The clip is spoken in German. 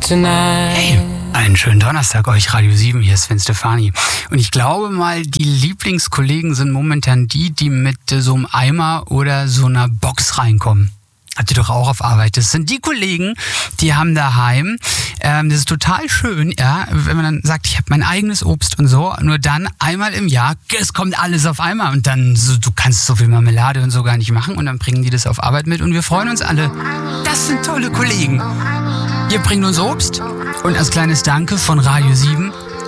tonight. Hey, einen schönen Donnerstag euch, Radio 7, hier ist Sven Stefani. Und ich glaube mal, die Lieblingskollegen sind momentan die mit so einem Eimer oder so einer Box reinkommen. Habt ihr doch auch auf Arbeit. Das sind die Kollegen, die haben daheim, das ist total schön, ja, wenn man dann sagt, ich habe mein eigenes Obst und so, nur dann einmal im Jahr, es kommt alles auf einmal und dann, so, du kannst so viel Marmelade und so gar nicht machen und dann bringen die das auf Arbeit mit und wir freuen uns alle. Das sind tolle Kollegen. Ihr bringt uns Obst und als kleines Danke von Radio 7